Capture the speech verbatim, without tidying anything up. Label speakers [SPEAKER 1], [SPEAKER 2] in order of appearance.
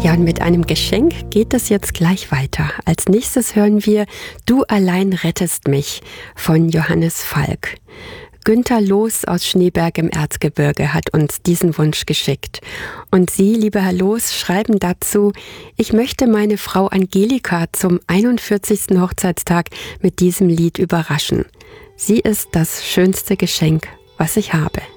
[SPEAKER 1] Ja, und mit einem Geschenk geht es jetzt gleich weiter. Als nächstes hören wir Du allein rettest mich von Johannes Falk. Günther Loos aus Schneeberg im Erzgebirge hat uns diesen Wunsch geschickt. Und Sie, lieber Herr Loos, schreiben dazu: Ich möchte meine Frau Angelika zum einundvierzigsten Hochzeitstag mit diesem Lied überraschen. Sie ist das schönste Geschenk, was ich habe.